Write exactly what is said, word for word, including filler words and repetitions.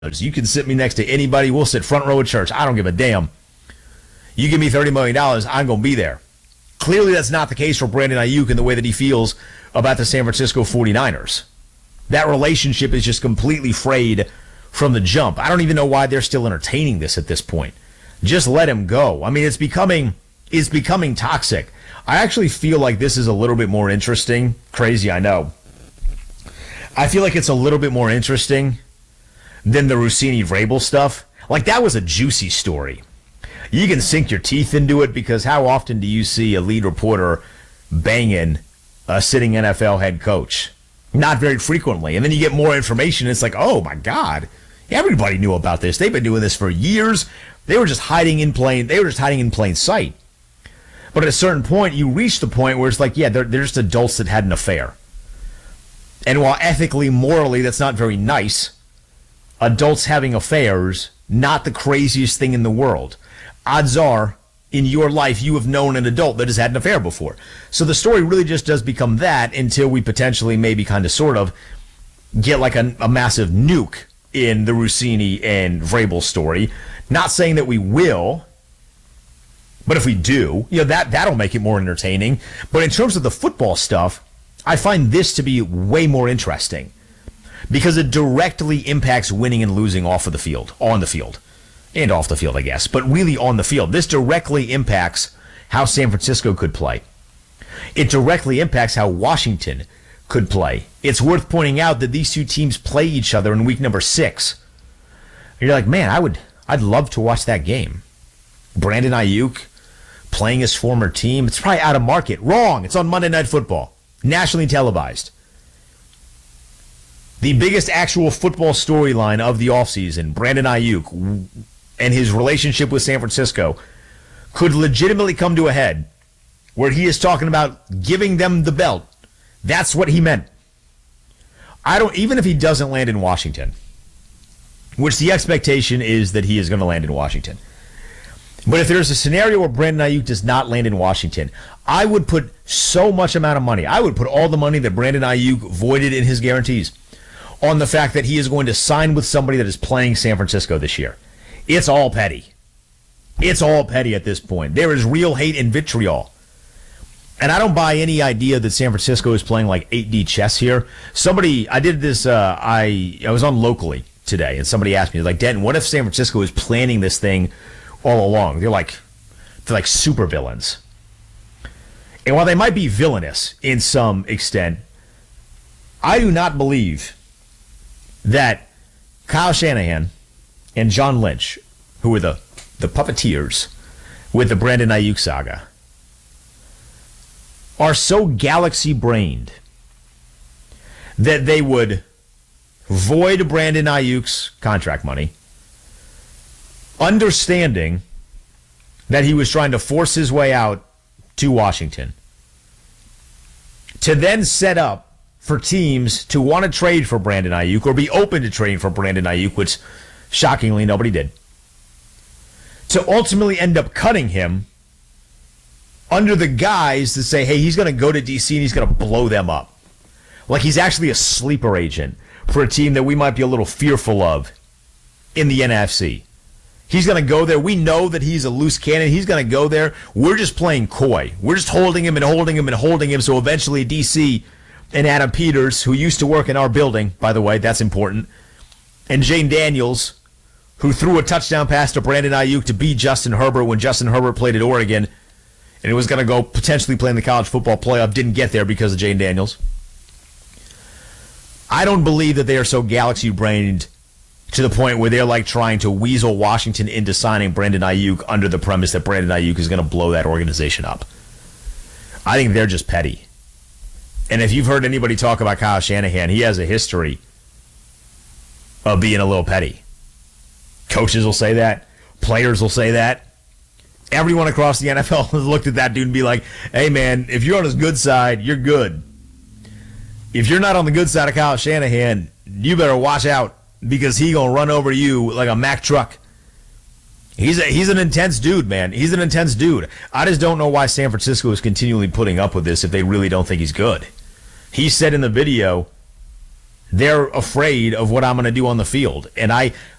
You can sit me next to anybody. We'll sit front row at church. I don't give a damn. You give me thirty million dollars, I'm going to be there. Clearly, that's not the case for Brandon Ayuk in the way that he feels about the San Francisco forty-niners. That relationship is just completely frayed from the jump. I don't even know why they're still entertaining this at this point. Just let him go. I mean, it's becoming it's becoming toxic. I actually feel like this is a little bit more interesting. Crazy, I know. I feel like it's a little bit more interesting than the Rossini Vrabel stuff. Like, that was a juicy story. You can sink your teeth into it because how often do you see a lead reporter banging a sitting N F L head coach? Not very frequently. And then you get more information. And it's like, oh, my God. Everybody knew about this. They've been doing this for years. They were just hiding in plain. They were just hiding in plain sight. But at a certain point, you reach the point where it's like, yeah, they're, they're just adults that had an affair. And while ethically, morally, that's not very nice, adults having affairs, not the craziest thing in the world. Odds are, in your life, you have known an adult that has had an affair before. So the story really just does become that until we potentially, maybe kind of sort of, get like a, a massive nuke in the Rossini and Vrabel story. Not saying that we will, but if we do, you know, that, that'll make it more entertaining. But in terms of the football stuff, I find this to be way more interesting because it directly impacts winning and losing off of the field, on the field, and off the field, I guess, but really on the field. This directly impacts how San Francisco could play. It directly impacts how Washington could play. It's worth pointing out that these two teams play each other in week number six. And you're like, man, I would, I'd love to watch that game. Brandon Ayuk playing his former team. It's probably out of market. Wrong. It's on Monday Night Football, nationally televised. The biggest actual football storyline of the offseason, Brandon Ayuk and his relationship with San Francisco, could legitimately come to a head where he is talking about giving them the belt. That's what he meant. I don't, even if he doesn't land in Washington, which the expectation is that he is going to land in Washington. But if there's a scenario where Brandon Ayuk does not land in Washington, I would put so much amount of money. I would put all the money that Brandon Ayuk voided in his guarantees on the fact that he is going to sign with somebody that is playing San Francisco this year. It's all petty. It's all petty at this point. There is real hate and vitriol. And I don't buy any idea that San Francisco is playing like eight D chess here. Somebody, I did this, uh, I I was on Locally today, and somebody asked me, like, Denton, what if San Francisco is planning this thing all along? They're like, they're like super villains. And while they might be villainous in some extent, I do not believe that Kyle Shanahan and John Lynch, who were the, the puppeteers with the Brandon Ayuk saga, are so galaxy-brained that they would void Brandon Ayuk's contract money, understanding that he was trying to force his way out to Washington, to then set up for teams to want to trade for Brandon Ayuk or be open to trading for Brandon Ayuk, which, shockingly, nobody did, to ultimately end up cutting him under the guise to say, hey, he's going to go to D C and he's going to blow them up. Like he's actually a sleeper agent for a team that we might be a little fearful of in the N F C. He's going to go there. We know that he's a loose cannon. He's going to go there. We're just playing coy. We're just holding him and holding him and holding him. So eventually D C and Adam Peters, who used to work in our building, by the way, that's important, and Jane Daniels, who threw a touchdown pass to Brandon Ayuk to beat Justin Herbert when Justin Herbert played at Oregon, and it was going to go potentially play in the college football playoff, didn't get there because of Jane Daniels. I don't believe that they are so galaxy-brained to the point where they're like trying to weasel Washington into signing Brandon Ayuk under the premise that Brandon Ayuk is going to blow that organization up. I think they're just petty. And if you've heard anybody talk about Kyle Shanahan, he has a history of being a little petty. Coaches will say that. Players will say that. Everyone across the N F L has looked at that dude and be like, hey, man, if you're on his good side, you're good. If you're not on the good side of Kyle Shanahan, you better watch out because he going to run over you like a Mack truck. He's a, he's an intense dude, man. He's an intense dude. I just don't know why San Francisco is continually putting up with this if they really don't think he's good. He said in the video They're afraid of what I'm going to do on the field. And I